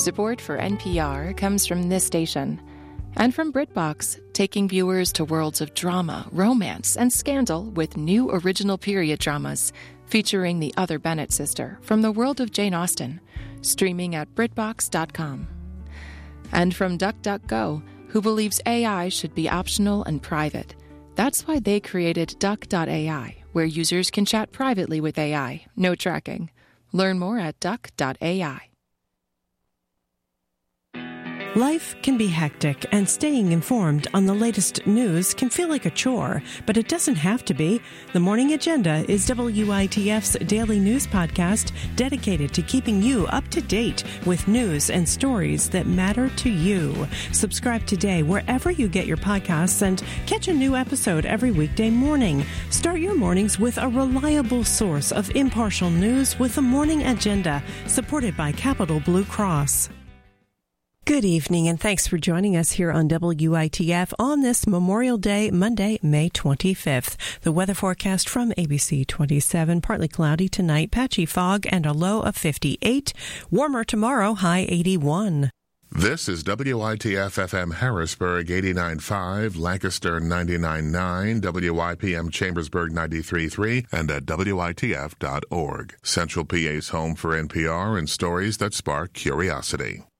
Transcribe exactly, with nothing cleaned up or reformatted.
Support for N P R comes from this station and from BritBox, taking viewers to worlds of drama, romance, and scandal with new original period dramas featuring the other Bennett sister from the world of Jane Austen, streaming at BritBox dot com. And from DuckDuckGo, who believes A I should be optional and private. That's why they created Duck dot A I, where users can chat privately with A I, no tracking. Learn more at Duck dot A I. Life can be hectic, and staying informed on the latest news can feel like a chore, but it doesn't have to be. The Morning Agenda is W I T F's daily news podcast dedicated to keeping you up to date with news and stories that matter to you. Subscribe today wherever you get your podcasts and catch a new episode every weekday morning. Start your mornings with a reliable source of impartial news with The Morning Agenda, supported by Capital Blue Cross. Good evening, and thanks for joining us here on W I T F on this Memorial Day, Monday, May twenty-fifth. The weather forecast from A B C twenty-seven, partly cloudy tonight, patchy fog, and a low of fifty-eight. Warmer tomorrow, high eighty-one. This is W I T F F M Harrisburg eighty-nine point five, Lancaster ninety-nine point nine, W I P M Chambersburg ninety-three point three, and at W I T F dot org. Central P A's home for N P R and stories that spark curiosity.